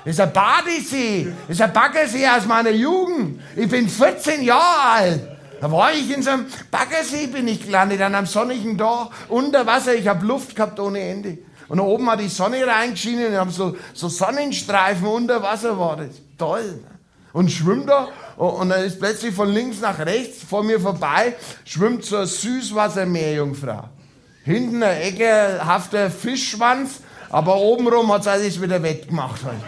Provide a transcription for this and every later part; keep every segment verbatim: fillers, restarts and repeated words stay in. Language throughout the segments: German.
Das ist ein Badesee. Das ist ein Baggersee aus meiner Jugend. Ich bin vierzehn Jahre alt. Da war ich in so einem Baggersee, bin ich gelandet, an einem sonnigen Tag, unter Wasser. Ich habe Luft gehabt ohne Ende. Und da oben hat die Sonne reingeschienen und haben so, so Sonnenstreifen unter Wasser, war das toll. Und schwimmt da und dann ist plötzlich von links nach rechts vor mir vorbei, schwimmt so eine Süßwassermeerjungfrau. Hinten ein ekelhafter Fischschwanz, aber obenrum hat sie alles wieder wettgemacht. Halt.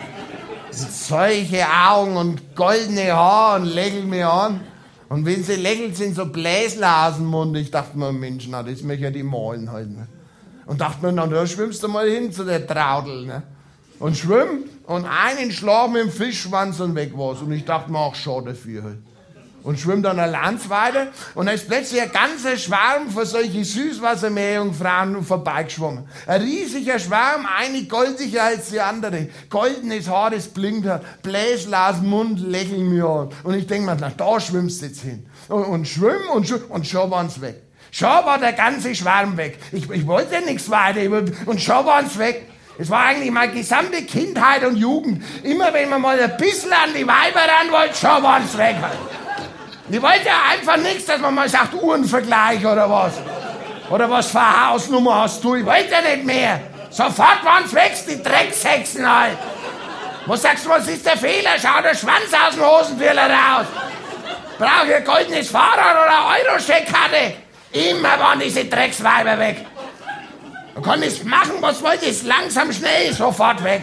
Solche Augen und goldene Haare und lächelt mich an. Und wenn sie lächelt, sind so Bläsler aus dem Mund. Ich dachte mir, Mensch, na, das möchte ich ja die malen halt. Ne? Und dachte mir, na, da schwimmst du mal hin zu der Traudel. Ne? Und schwimm und einen Schlag mit dem Fischschwanz und weg war's. Und ich dachte mir, auch schade dafür halt. Und schwimm dann eine Lanz weiter und da ist plötzlich ein ganzer Schwarm von solchen Süßwassermeerjungfrauen vorbeigeschwommen. Ein riesiger Schwarm, eine goldiger als die andere. Goldenes Haar, das blinkt hat, Bläsler aus dem Mund, lächeln mir an. Und ich denke mir, na, da schwimmst du jetzt hin. Und, und schwimm und schwimm und schon waren's weg. Schon war der ganze Schwarm weg. Ich, ich wollte nichts weiter und schon waren's weg. Es war eigentlich meine gesamte Kindheit und Jugend. Immer wenn man mal ein bisschen an die Weiber ran wollte, schon waren's weg. Ich wollte ja einfach nichts, dass man mal sagt, Uhrenvergleich oder was. Oder was für eine Hausnummer hast du? Ich wollte ja nicht mehr. Sofort waren's weg, die Dreckshexen halt. Was sagst du, was ist der Fehler? Schau der Schwanz aus dem Hosenführer raus. Brauche ich ein goldenes Fahrrad oder eine Euro-Scheckkarte? Immer waren diese Drecksweiber weg. Man kann nicht machen, was wollte ich, langsam, schnell, sofort weg.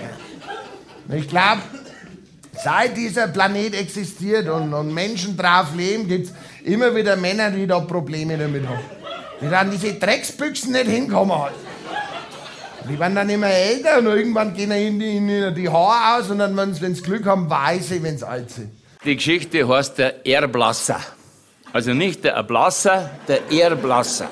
Ich glaube, seit dieser Planet existiert und, und Menschen drauf leben, gibt es immer wieder Männer, die da Probleme damit haben. Die dann diese Drecksbüchsen nicht hinkommen halt. Die werden dann immer älter und irgendwann gehen ihnen die, ihnen die Haare aus und dann, wenn sie Glück haben, weiße, wenn sie alt sind. Die Geschichte heißt der Erblasser. Also nicht der Erblasser, der Erblasser.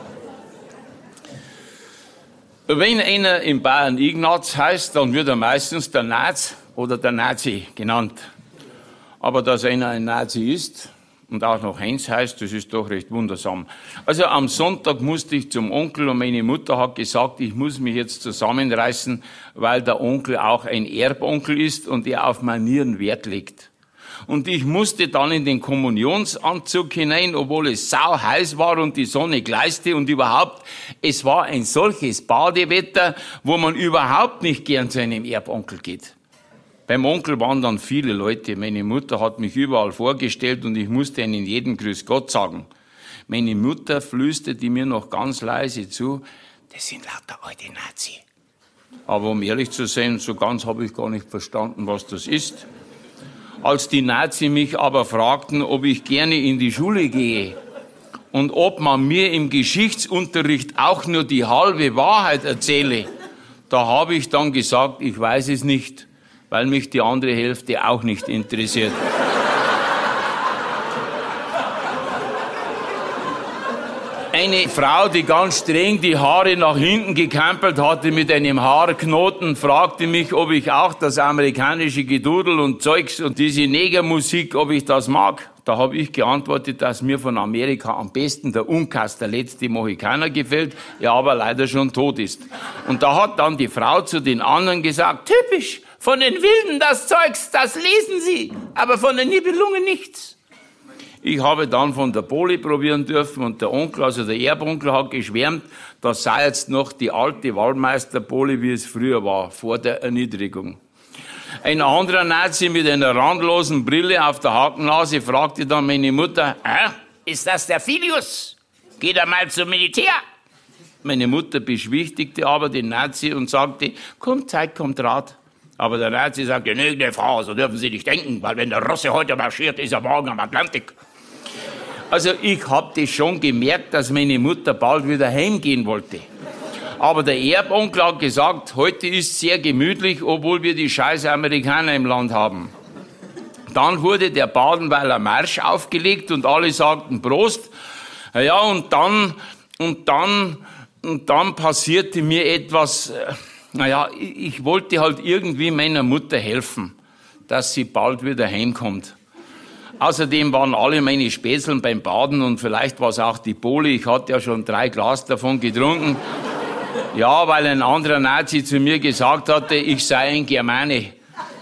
Wenn einer in Bayern Ignaz heißt, dann wird er meistens der Naz oder der Nazi genannt. Aber dass einer ein Nazi ist und auch noch Heinz heißt, das ist doch recht wundersam. Also am Sonntag musste ich zum Onkel und meine Mutter hat gesagt, ich muss mich jetzt zusammenreißen, weil der Onkel auch ein Erbonkel ist und er auf Manieren Wert legt. Und ich musste dann in den Kommunionsanzug hinein, obwohl es sau heiß war und die Sonne gleiste und überhaupt, es war ein solches Badewetter, wo man überhaupt nicht gern zu einem Erbonkel geht. Beim Onkel waren dann viele Leute. Meine Mutter hat mich überall vorgestellt und ich musste ihnen jeden Grüß Gott sagen. Meine Mutter flüsterte mir noch ganz leise zu, das sind lauter alte Nazi. Aber um ehrlich zu sein, so ganz habe ich gar nicht verstanden, was das ist. Als die Nazi mich aber fragten, ob ich gerne in die Schule gehe und ob man mir im Geschichtsunterricht auch nur die halbe Wahrheit erzähle, da habe ich dann gesagt, ich weiß es nicht, weil mich die andere Hälfte auch nicht interessiert. Eine Frau, die ganz streng die Haare nach hinten gekämpelt hatte mit einem Haarknoten, fragte mich, ob ich auch das amerikanische Gedudel und Zeugs und diese Negermusik, ob ich das mag. Da habe ich geantwortet, dass mir von Amerika am besten der Unkas, der letzte Mohikaner, gefällt, er aber leider schon tot ist. Und da hat dann die Frau zu den anderen gesagt, typisch, von den Wilden das Zeugs, das lesen sie, aber von den Nibelungen nichts. Ich habe dann von der Poli probieren dürfen und der Onkel, also der Erbonkel, hat geschwärmt, das sei jetzt noch die alte Waldmeister-Poli, wie es früher war, vor der Erniedrigung. Ein anderer Nazi mit einer randlosen Brille auf der Hakennase fragte dann meine Mutter, äh, ist das der Filius? Geht er mal zum Militär? Meine Mutter beschwichtigte aber den Nazi und sagte, kommt Zeit, kommt Rat. Aber der Nazi sagte, nö, ne Frau, so dürfen Sie nicht denken, weil wenn der Russe heute marschiert, ist er morgen am Atlantik. Also ich habe das schon gemerkt, dass meine Mutter bald wieder heimgehen wollte. Aber der Erbonkel hat gesagt, heute ist sehr gemütlich, obwohl wir die scheiß Amerikaner im Land haben. Dann wurde der Badenweiler Marsch aufgelegt und alle sagten Prost. Ja, und dann, und dann, und dann passierte mir etwas, naja, ich wollte halt irgendwie meiner Mutter helfen, dass sie bald wieder heimkommt. Außerdem waren alle meine Späßeln beim Baden und vielleicht war es auch die Poli. Ich hatte ja schon drei Glas davon getrunken. Ja, weil ein anderer Nazi zu mir gesagt hatte, ich sei ein Germane.